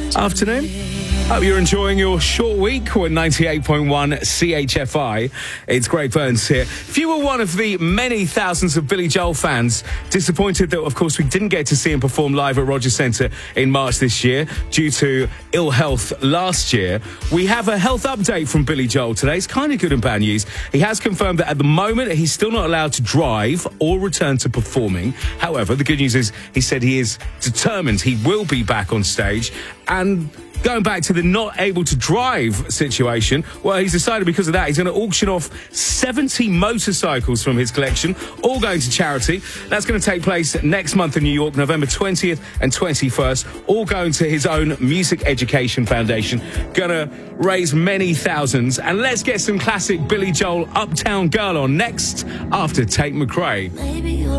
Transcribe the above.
Afternoon. Hope you're enjoying your short week with 98.1 CHFI. It's Greg Burns here. If you were one of the many thousands of Billy Joel fans disappointed that, of course, we didn't get to see him perform live at Rogers Centre in March this year due to ill health last year, we have a health update from Billy Joel today. It's kind of good and bad news. He has confirmed that at the moment he's still not allowed to drive or return to performing. However, the good news is he said he is determined he will be back on stage. And going back to the not able to drive situation, well, he's decided because of that, he's going to auction off 70 motorcycles from his collection, all going to charity. That's going to take place next month in New York, November 20th and 21st, all going to his own Music Education Foundation. Going to raise many thousands. And let's get some classic Billy Joel Uptown Girl on next after Tate McRae.